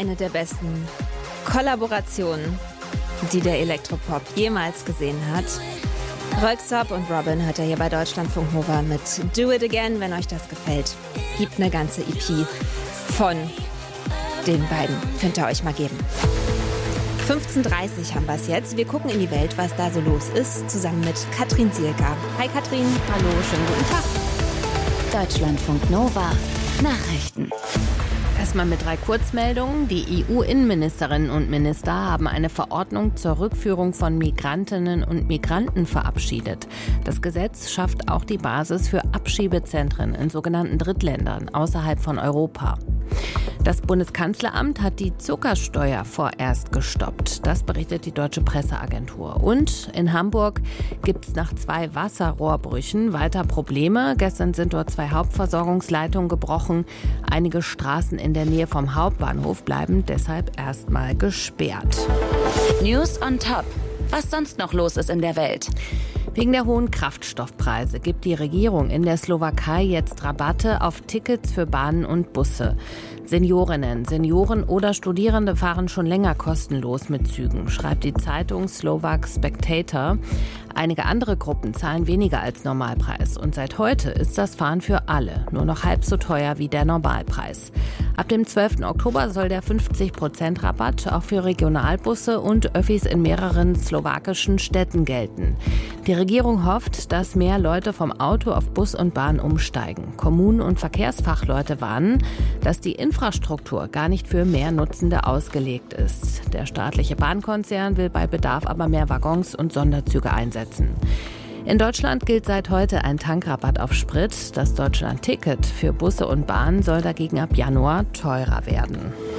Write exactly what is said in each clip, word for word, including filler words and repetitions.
eine der besten Kollaborationen, die der Elektropop jemals gesehen hat. Röyksopp und Robin hört ihr hier bei Deutschlandfunk Nova mit Do It Again. Wenn euch das gefällt, gibt eine ganze E P von den beiden. Könnt ihr euch mal geben. fünfzehn Uhr dreißig haben wir es jetzt. Wir gucken in die Welt, was da so los ist, zusammen mit Katrin Sielka. Hi Katrin. Hallo, schönen guten Tag. Deutschlandfunk Nova Nachrichten. Erstmal mit drei Kurzmeldungen. Die E U-Innenministerinnen und Minister haben eine Verordnung zur Rückführung von Migrantinnen und Migranten verabschiedet. Das Gesetz schafft auch die Basis für Abschiebezentren in sogenannten Drittländern außerhalb von Europa. Das Bundeskanzleramt hat die Zuckersteuer vorerst gestoppt. Das berichtet die Deutsche Presseagentur. Und in Hamburg gibt es nach zwei Wasserrohrbrüchen weiter Probleme. Gestern sind dort zwei Hauptversorgungsleitungen gebrochen. Einige Straßen in der Nähe vom Hauptbahnhof bleiben deshalb erstmal gesperrt. News on Top. Was sonst noch los ist in der Welt? Wegen der hohen Kraftstoffpreise gibt die Regierung in der Slowakei jetzt Rabatte auf Tickets für Bahnen und Busse. Seniorinnen, Senioren oder Studierende fahren schon länger kostenlos mit Zügen, schreibt die Zeitung Slovak Spectator. Einige andere Gruppen zahlen weniger als Normalpreis. Und seit heute ist das Fahren für alle nur noch halb so teuer wie der Normalpreis. Ab dem zwölften Oktober soll der fünfzig Prozent Rabatt auch für Regionalbusse und Öffis in mehreren slowakischen Städten gelten. Die Regierung hofft, dass mehr Leute vom Auto auf Bus und Bahn umsteigen. Kommunen und Verkehrsfachleute warnen, dass die Infrastruktur gar nicht für mehr Nutzende ausgelegt ist. Der staatliche Bahnkonzern will bei Bedarf aber mehr Waggons und Sonderzüge einsetzen. In Deutschland gilt seit heute ein Tankrabatt auf Sprit. Das Deutschland-Ticket für Busse und Bahnen soll dagegen ab Januar teurer werden.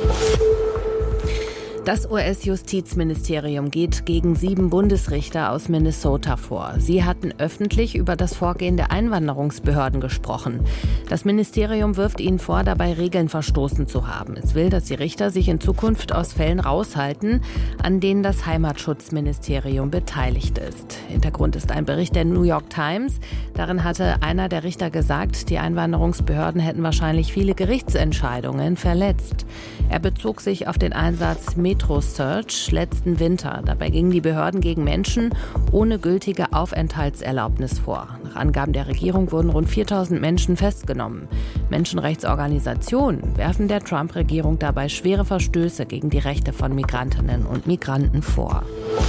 Das U S-Justizministerium geht gegen sieben Bundesrichter aus Minnesota vor. Sie hatten öffentlich über das Vorgehen der Einwanderungsbehörden gesprochen. Das Ministerium wirft ihnen vor, dabei Regeln verstoßen zu haben. Es will, dass die Richter sich in Zukunft aus Fällen raushalten, an denen das Heimatschutzministerium beteiligt ist. Hintergrund ist ein Bericht der New York Times. Darin hatte einer der Richter gesagt, die Einwanderungsbehörden hätten wahrscheinlich viele Gerichtsentscheidungen verletzt. Er bezog sich auf den Einsatz Metro Search letzten Winter. Dabei gingen die Behörden gegen Menschen ohne gültige Aufenthaltserlaubnis vor. Nach Angaben der Regierung wurden rund viertausend Menschen festgenommen. Menschenrechtsorganisationen werfen der Trump-Regierung dabei schwere Verstöße gegen die Rechte von Migrantinnen und Migranten vor.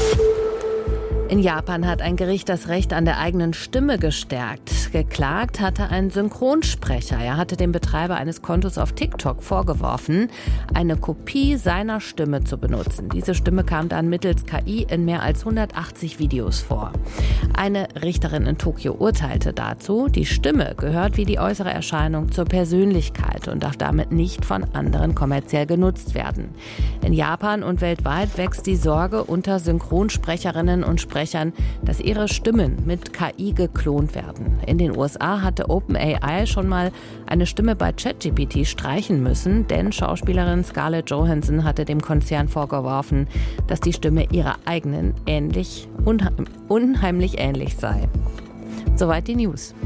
In Japan hat ein Gericht das Recht an der eigenen Stimme gestärkt. Geklagt hatte ein Synchronsprecher. Er hatte dem Betreiber eines Kontos auf TikTok vorgeworfen, eine Kopie seiner Stimme zu benutzen. Diese Stimme kam dann mittels K I in mehr als hundertachtzig Videos vor. Eine Richterin in Tokio urteilte dazu, die Stimme gehört wie die äußere Erscheinung zur Persönlichkeit und darf damit nicht von anderen kommerziell genutzt werden. In Japan und weltweit wächst die Sorge unter Synchronsprecherinnen und Sprechern, dass ihre Stimmen mit K I geklont werden. In den U S A hatte OpenAI schon mal eine Stimme bei ChatGPT streichen müssen, denn Schauspielerin Scarlett Johansson hatte dem Konzern vorgeworfen, dass die Stimme ihrer eigenen ähnlich, unheim, unheimlich ähnlich sei. Soweit die News.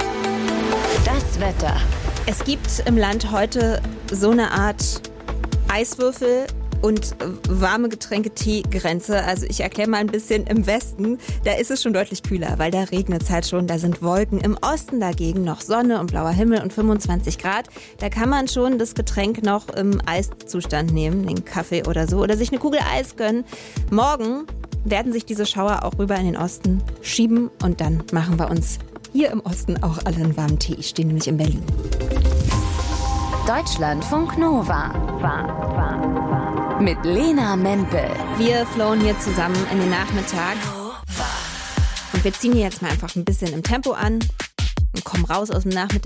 Das Wetter. Es gibt im Land heute so eine Art Eiswürfel und warme Getränke-Tee-Grenze. Also ich erkläre mal ein bisschen im Westen, da ist es schon deutlich kühler, weil da regnet es halt schon, da sind Wolken. Im Osten dagegen noch Sonne und blauer Himmel und fünfundzwanzig Grad. Da kann man schon das Getränk noch im Eiszustand nehmen, den Kaffee oder so, oder sich eine Kugel Eis gönnen. Morgen werden sich diese Schauer auch rüber in den Osten schieben und dann machen wir uns hier im Osten auch alle einen warmen Tee. Ich stehe nämlich in Berlin. Deutschlandfunk Nova. War, war, war. Mit Lena Mempel. Wir flowen hier zusammen in den Nachmittag. Und wir ziehen hier jetzt mal einfach ein bisschen im Tempo an und kommen raus aus dem Nachmittag.